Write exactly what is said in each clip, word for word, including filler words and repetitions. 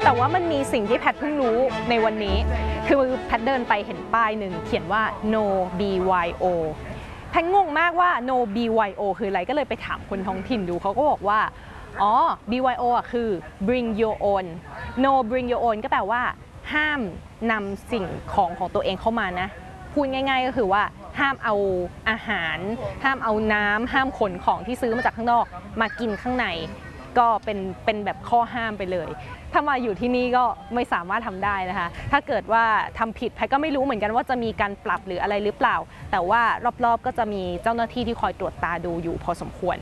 แต่ว่ามันมีสิ่งที่แพทเพิ่งรู้ในวันนี้คือแพทเดินไปเห็นป้ายหนึ่งเขียนว่า no บี วาย โอ แพทงงมากว่า no บี วาย โอ คืออะไรก็เลยไปถามคนท้องถิ่นดูเขาก็บอกว่าอ๋อ บี วาย โอ อ่ะคือ bring your own no bring your own ก็แปลว่าห้ามนำสิ่งของของตัวเองเข้ามานะพูดง่ายๆก็คือว่าห้ามเอาอาหารห้ามเอาน้ำห้ามขนของที่ซื้อมาจากข้างนอกมากินข้างในก็เป็นเป็นแบบข้อห้ามไปเลยถ้ามาอยู่ที่นี่ก็ไม่สามารถทำได้นะคะถ้าเกิดว่าทำผิดแพทก็ไม่รู้เหมือนกันว่าจะมีการปรับหรืออะไรหรือเปล่าแต่ว่ารอบๆก็จะมีเจ้าหน้าที่ที่คอยตรวจตาดูอยู่พอสมควร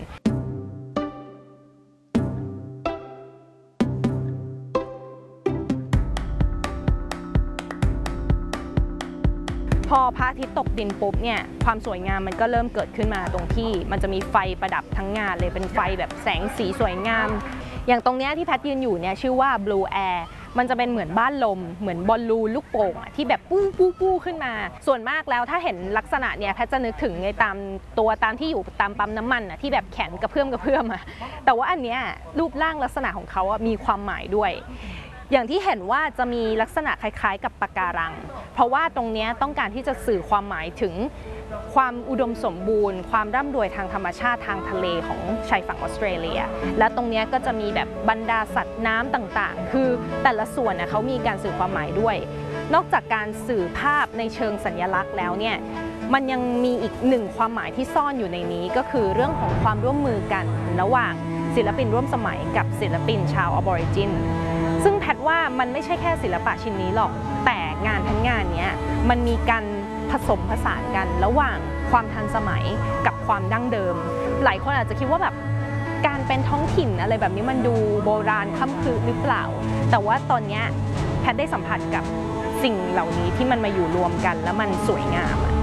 พอพระอาทิตย์ตกดินปุ๊บเนี่ยความสวยงามมันก็เริ่มเกิดขึ้นมาตรงที่มันจะมีไฟประดับทั้งงานเลยเป็นไฟแบบแสงสีสวยงามอย่างตรงนี้ที่แพทยืนอยู่เนี่ยชื่อว่า Blue Air มันจะเป็นเหมือนบ้านลมเหมือนบอลลูนลูกโป่งที่แบบปู้ปู้ปู้ขึ้นมาส่วนมากแล้วถ้าเห็นลักษณะเนี่ยแพทจะนึกถึงในตามตัวตามที่อยู่ตามปั๊มน้ำมันที่แบบแขนกระเพื่อมกระเพื่อมอะแต่ว่าอันเนี้ยรูปร่างลักษณะของเขามีความหมายด้วยอย่างที่เห็นว่าจะมีลักษณะคล้ายๆกับปะการังเพราะว่าตรงนี้ต้องการที่จะสื่อความหมายถึงความอุดมสมบูรณ์ความร่ำรวยทางธรรมชาติทางทะเลของชายฝั่งออสเตรเลียและตรงนี้ก็จะมีแบบบรรดาสัตว์น้ำต่างๆคือแต่ละส่วนนะเขามีการสื่อความหมายด้วยนอกจากการสื่อภาพในเชิงสัญลักษณ์แล้วเนี่ยมันยังมีอีกหนึ่งความหมายที่ซ่อนอยู่ในนี้ก็คือเรื่องของความร่วมมือกันระหว่างศิลปินร่วมสมัยกับศิลปินชาวออบอริจินซึ่งแพทว่ามันไม่ใช่แค่ศิลปะชิ้นนี้หรอกแต่งานทั้งงานนี้มันมีการผสมผสานกันระหว่างความทันสมัยกับความดั้งเดิมหลายคนอาจจะคิดว่าแบบการเป็นท้องถิ่นอะไรแบบนี้มันดูโบราณค่ำคืนหรือเปล่าแต่ว่าตอนนี้แพทได้สัมผัสกับสิ่งเหล่านี้ที่มันมาอยู่รวมกันแล้วมันสวยงาม